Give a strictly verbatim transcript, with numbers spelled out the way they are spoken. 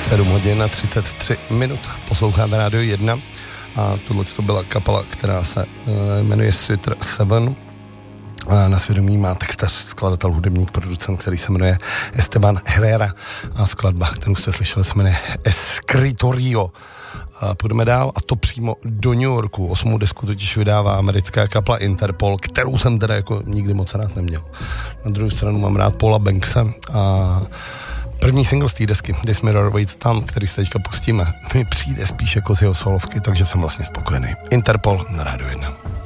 sedm hodin a třicet tři minut. Posloucháte Rádio jedna a tohle to byla kapela, která se uh, jmenuje Suiter sedm. Na svědomí má textař, skladatel, hudebník, producent, který se jmenuje Esteban Herrera a skladba, kterou jste slyšeli, se jmenuje Escritorio. A půjdeme dál a to přímo do New Yorku. Osmou desku totiž vydává americká kapela Interpol, kterou jsem teda jako nikdy moc rád neměl. Na druhou stranu mám rád Paula Bankse a první single z té desky, This Mirror Waits Tam, který se teďka pustíme, mi přijde spíš jako z jeho solovky, takže jsem vlastně spokojený. Interpol na Rádio jedna.